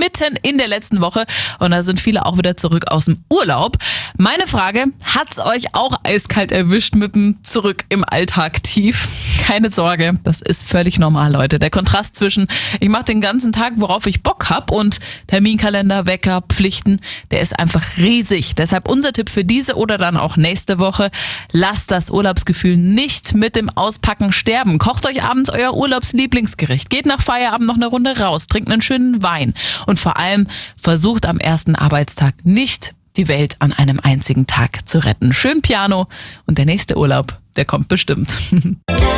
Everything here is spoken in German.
mitten in der letzten Woche und da sind viele auch wieder zurück aus dem Urlaub. Meine Frage, hat's euch auch eiskalt erwischt mit dem Zurück im Alltag tief? Keine Sorge, das ist völlig normal, Leute. Der Kontrast zwischen, ich mache den ganzen Tag, worauf ich Bock hab und Terminkalender, Wecker, Pflichten, der ist einfach riesig. Deshalb unser Tipp für diese oder dann auch nächste Woche, lasst das Urlaubsgefühl nicht mit dem Auspacken sterben. Kocht euch abends euer Urlaubslieblingsgericht, geht nach Feierabend noch eine Runde raus, trinkt einen schönen Wein und vor allem versucht am ersten Arbeitstag nicht die Welt an einem einzigen Tag zu retten. Schön Piano und der nächste Urlaub, der kommt bestimmt.